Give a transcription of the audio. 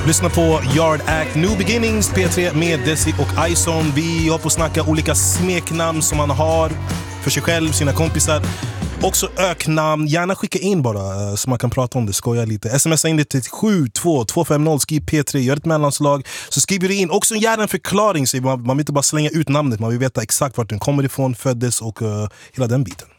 Lyssna på Yard Act New Beginnings P3 med Desi och Ison. Vi har på att snacka olika smeknamn som man har för sig själv, sina kompisar. Också öknamn. Gärna skicka in bara så man kan prata om det, skoja lite. Smsa in det till 72250, skriv P3, gör ett mellanslag. Så skriver du in också gärna en förklaring. Så man vill inte bara slänga ut namnet, man vill veta exakt vart den kommer ifrån, föddes och hela den biten.